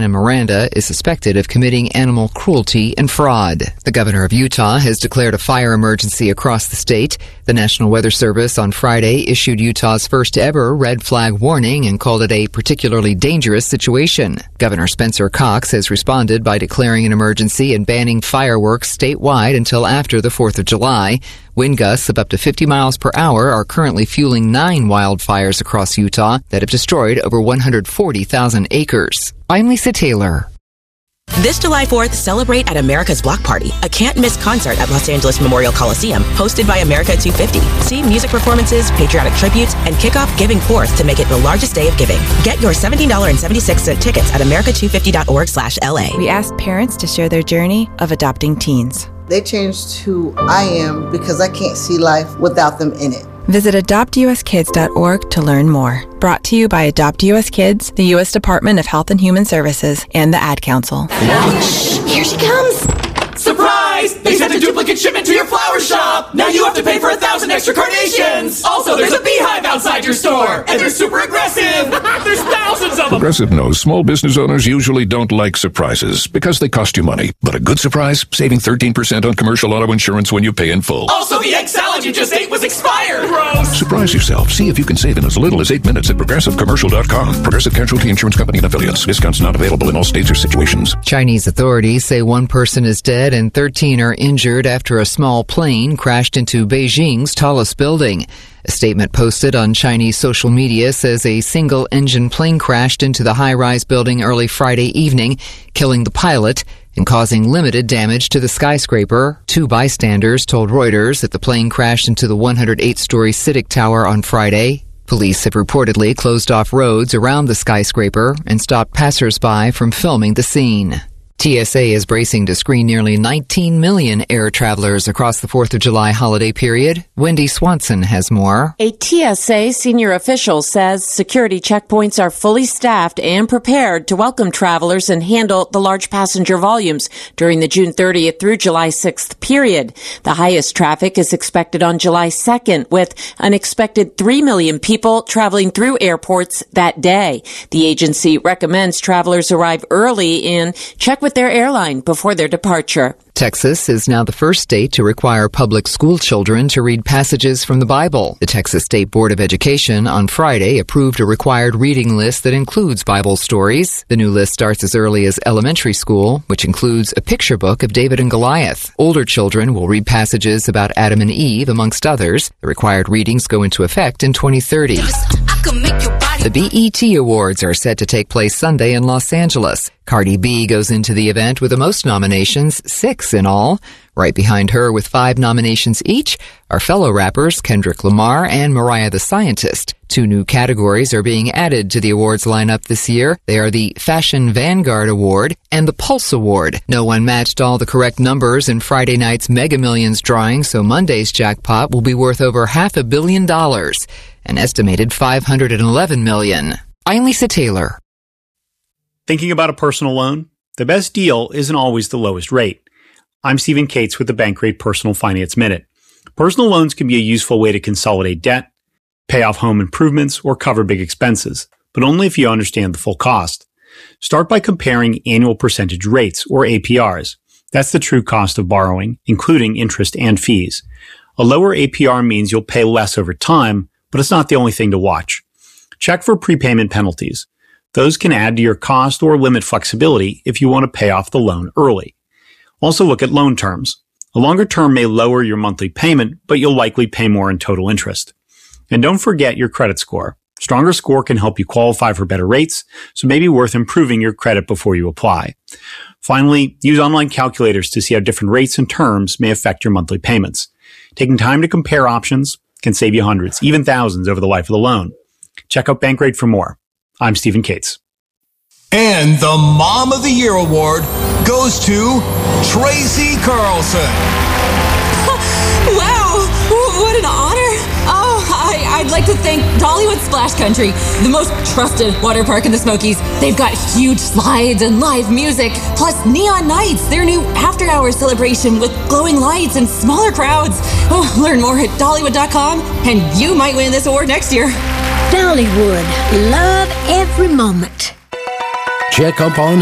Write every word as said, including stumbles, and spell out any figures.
Santana Miranda is suspected of committing animal cruelty and fraud. The governor of Utah has declared a fire emergency across the state. The National Weather Service on Friday issued Utah's first ever red flag warning and called it a particularly dangerous situation. Governor Spencer Cox has responded by declaring an emergency and banning fireworks statewide until after the fourth of July. Wind gusts of up to fifty miles per hour are currently fueling nine wildfires across Utah that have destroyed over one hundred forty thousand acres. I'm Lisa Taylor. This July fourth, celebrate at America's Block Party, a can't-miss concert at Los Angeles Memorial Coliseum, hosted by America two fifty. See music performances, patriotic tributes, and kick off Giving Fourth to make it the largest day of giving. Get your seventeen dollars and seventy-six cents tickets at america two fifty dot org slash L A. We asked parents to share their journey of adopting teens. They changed who I am because I can't see life without them in it. Visit adopt u s kids dot org to learn more. Brought to you by Adopt U S Kids, the U S Department of Health and Human Services, and the Ad Council. Shh, here she comes. Surprise! They sent a duplicate shipment to your flower shop. Now you have to pay for a thousand extra carnations. Also, there's a beehive outside your store, and they're super aggressive. There's thousands of them. Progressive knows small business owners usually don't like surprises because they cost you money. But a good surprise, saving thirteen percent on commercial auto insurance when you pay in full. Also, the egg salad you just ate was expired. Gross. Surprise yourself. See if you can save in as little as eight minutes at progressive commercial dot com. Progressive Casualty Insurance Company and affiliates. Discounts not available in all states or situations. Chinese authorities say one person is dead and thirteen are injured after a small plane crashed into Beijing's tallest building. A statement posted on Chinese social media says a single-engine plane crashed into the high-rise building early Friday evening, killing the pilot and causing limited damage to the skyscraper. Two bystanders told Reuters that the plane crashed into the one hundred eight story CITIC Tower on Friday. Police have reportedly closed off roads around the skyscraper and stopped passers-by from filming the scene. T S A is bracing to screen nearly nineteen million air travelers across the fourth of July holiday period. Wendy Swanson has more. A T S A senior official says security checkpoints are fully staffed and prepared to welcome travelers and handle the large passenger volumes during the June thirtieth through July sixth period. The highest traffic is expected on July second, with an expected three million people traveling through airports that day. The agency recommends travelers arrive early and check with their airline before their departure. Texas is now the first state to require public school children to read passages from the Bible. The Texas State Board of Education on Friday approved a required reading list that includes Bible stories. The new list starts as early as elementary school, which includes a picture book of David and Goliath. Older children will read passages about Adam and Eve, amongst others. The required readings go into effect in twenty thirty. The B E T Awards are set to take place Sunday in Los Angeles. Cardi B goes into the event with the most nominations, six in all. Right behind her with five nominations each are fellow rappers Kendrick Lamar and Mariah the Scientist. Two new categories are being added to the awards lineup this year. They are the Fashion Vanguard Award and the Pulse Award. No one matched all the correct numbers in Friday night's Mega Millions drawing, so Monday's jackpot will be worth over half a billion dollars, an estimated five hundred eleven million dollars. I'm Lisa Taylor. Thinking about a personal loan? The best deal isn't always the lowest rate. I'm Stephen Cates with the Bankrate Personal Finance Minute. Personal loans can be a useful way to consolidate debt, pay off home improvements, or cover big expenses, but only if you understand the full cost. Start by comparing annual percentage rates, or A P Rs. That's the true cost of borrowing, including interest and fees. A lower A P R means you'll pay less over time, but it's not the only thing to watch. Check for prepayment penalties. Those can add to your cost or limit flexibility if you want to pay off the loan early. Also look at loan terms. A longer term may lower your monthly payment, but you'll likely pay more in total interest. And don't forget your credit score. Stronger score can help you qualify for better rates, so maybe worth improving your credit before you apply. Finally, use online calculators to see how different rates and terms may affect your monthly payments. Taking time to compare options can save you hundreds, even thousands over the life of the loan. Check out Bankrate for more. I'm Stephen Cates. And the Mom of the Year award goes to Tracy Carlson. Wow, what an honor. Oh, I, I'd like to thank Dollywood Splash Country, the most trusted water park in the Smokies. They've got huge slides and live music, plus Neon Nights, their new after-hours celebration with glowing lights and smaller crowds. Oh, learn more at Dollywood dot com, and you might win this award next year. Dollywood. Love every moment. Check up on